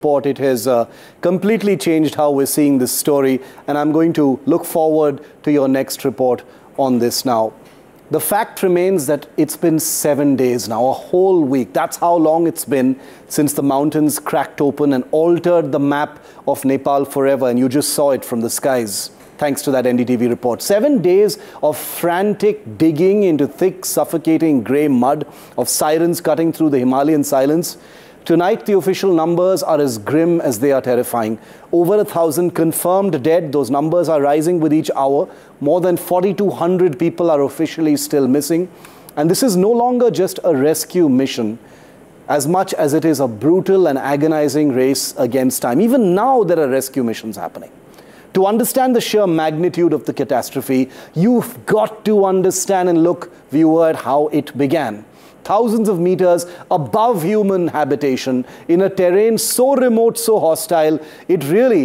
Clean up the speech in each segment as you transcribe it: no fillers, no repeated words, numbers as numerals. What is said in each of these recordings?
report. It has completely changed how we're seeing this story, and I'm going to look forward to your next report on this now. The fact remains that it's been 7 days now, a whole week. That's how long it's been since the mountains cracked open and altered the map of Nepal forever, and you just saw it from the skies, thanks to that NDTV report. 7 days of frantic digging into thick, suffocating grey mud, of sirens cutting through the Himalayan silence. Tonight, the official numbers are as grim as they are terrifying. Over 1,000 confirmed dead. Those numbers are rising with each hour. More than 4,200 people are officially still missing. And this is no longer just a rescue mission, as much as it is a brutal and agonizing race against time. Even now, there are rescue missions happening. To understand the sheer magnitude of the catastrophe, you've got to understand and look, viewer, at how it began. Thousands of meters above human habitation, in a terrain so remote, so hostile, it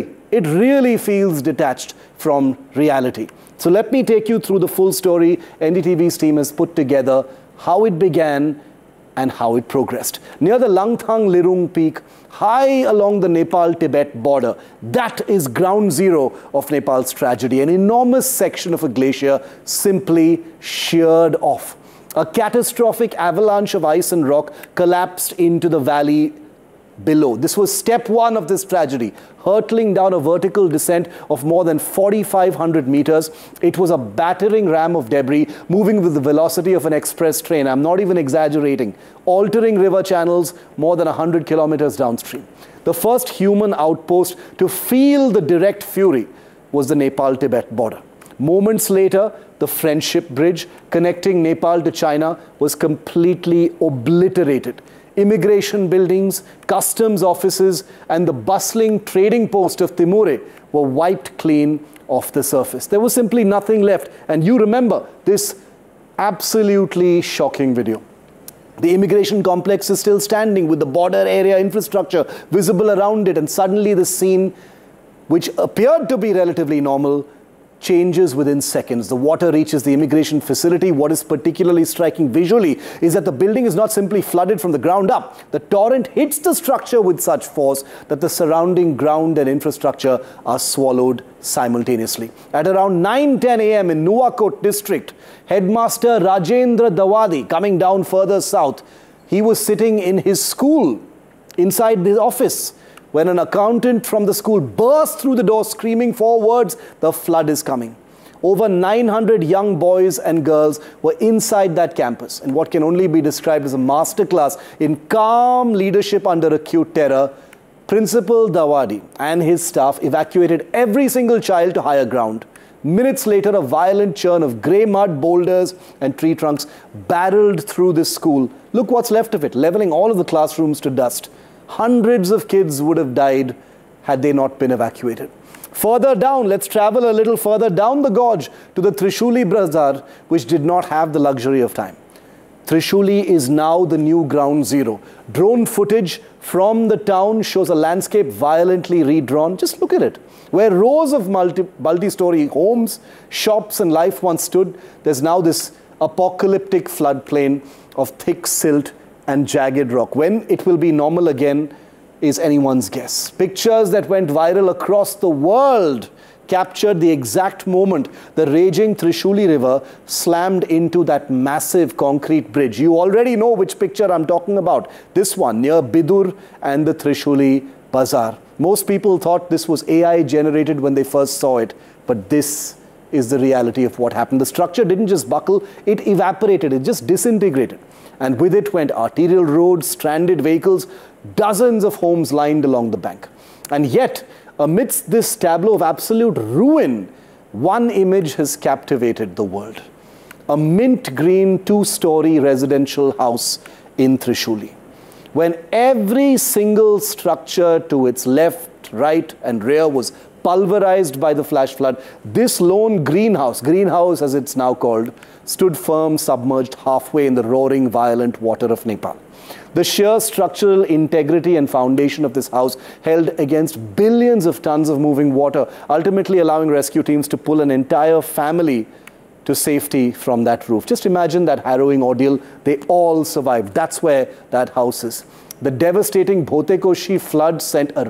really feels detached from reality. So let me take you through the full story NDTV's team has put together, how it began and how it progressed. Near the Langthang Lirung peak, high along the Nepal-Tibet border, that is ground zero of Nepal's tragedy. An enormous section of a glacier simply sheared off. A catastrophic avalanche of ice and rock collapsed into the valley below. This was step one of this tragedy, hurtling down a vertical descent of more than 4,500 meters. It was a battering ram of debris moving with the velocity of an express train. I'm not even exaggerating, altering river channels more than 100 kilometers downstream. The first human outpost to feel the direct fury was the Nepal-Tibet border. Moments later, the Friendship Bridge connecting Nepal to China was completely obliterated. Immigration buildings, customs offices, and the bustling trading post of Timure were wiped clean off the surface. There was simply nothing left. And you remember this absolutely shocking video. The immigration complex is still standing with the border area infrastructure visible around it, and suddenly the scene, which appeared to be relatively normal, changes within seconds. The water reaches the immigration facility. What is particularly striking visually is that the building is not simply flooded from the ground up. The torrent hits the structure with such force that the surrounding ground and infrastructure are swallowed simultaneously. At around 9:10 a.m. in Nuwakot district, Headmaster Rajendra Dawadi, coming down further south, he was sitting in his school inside the office when an accountant from the school burst through the door screaming 4 words, "The flood is coming." Over 900 young boys and girls were inside that campus, and what can only be described as a masterclass in calm leadership under acute terror. Principal Dawadi and his staff evacuated every single child to higher ground. Minutes later, a violent churn of grey mud, boulders and tree trunks barreled through this school. Look what's left of it, leveling all of the classrooms to dust. Hundreds of kids would have died had they not been evacuated. Further down, let's travel a little further down the gorge to the Trishuli Bazaar, which did not have the luxury of time. Trishuli is now the new ground zero. Drone footage from the town shows a landscape violently redrawn. Just look at it. Where rows of multi-story homes, shops and life once stood, there's now this apocalyptic floodplain of thick silt and jagged rock. When it will be normal again is anyone's guess. Pictures that went viral across the world captured the exact moment the raging Trishuli River slammed into that massive concrete bridge. You already know which picture I'm talking about. This one near Bidur and the Trishuli Bazaar. Most people thought this was AI generated when they first saw it, but this is the reality of what happened. The structure didn't just buckle, it evaporated, it just disintegrated. And with it went arterial roads, stranded vehicles, dozens of homes lined along the bank. And yet, amidst this tableau of absolute ruin, one image has captivated the world. A mint green 2-story residential house in Trishuli. When every single structure to its left, right and rear was pulverized by the flash flood, this lone greenhouse as it's now called, stood firm, submerged halfway in the roaring, violent water of Nepal. The sheer structural integrity and foundation of this house held against billions of tons of moving water, ultimately allowing rescue teams to pull an entire family to safety from that roof. Just imagine that harrowing ordeal. They all survived. That's where that house is. The devastating Bhotekoshi flood sent a